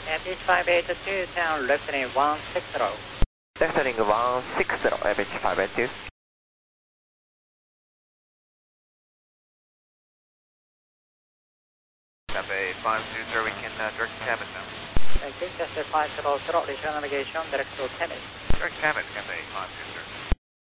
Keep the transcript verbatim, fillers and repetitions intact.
F H five eight two, town left heading one six zero. Left heading one six zero, F H five eight two. Cafe five two zero, we can uh, direct cabin now. Thank you, Chester five zero zero, return navigation, direct to Temis. Direct cabin, Cafe five two zero.